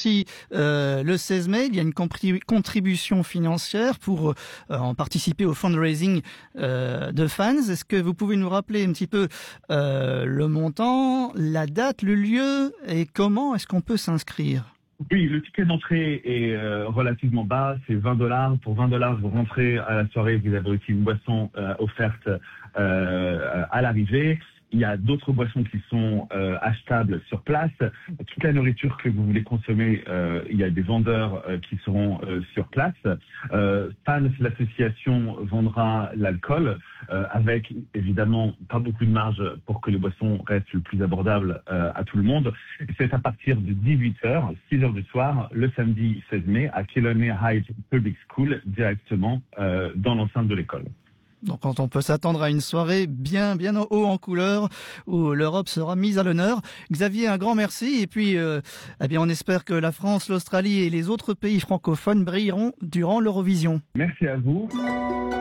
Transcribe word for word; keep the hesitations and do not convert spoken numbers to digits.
aussi euh, le seize mai, il y a une contribution financière pour euh, en participer au fundraising euh, de fans. Est-ce que vous pouvez nous rappeler un petit peu euh, le montant, la date, le lieu et comment est-ce qu'on peut s'inscrire? Oui, le ticket d'entrée est euh, relativement bas, c'est vingt dollars. Pour vingt dollars, vous rentrez à la soirée, vous avez aussi une boisson euh, offerte euh, à l'arrivée. Il y a d'autres boissons qui sont euh, achetables sur place. Toute la nourriture que vous voulez consommer, euh, il y a des vendeurs euh, qui seront euh, sur place. Euh, Fans, l'association, vendra l'alcool euh, avec évidemment pas beaucoup de marge pour que les boissons restent le plus abordables euh, à tout le monde. C'est à partir de dix-huit heures, six heures du soir, le samedi seize mai, à Killarney Heights Public School, directement euh, dans l'enceinte de l'école. Donc quand on peut s'attendre à une soirée bien bien haut en couleur où l'Europe sera mise à l'honneur. Xavier, un grand merci et puis euh, eh bien on espère que la France, l'Australie et les autres pays francophones brilleront durant l'Eurovision. Merci à vous.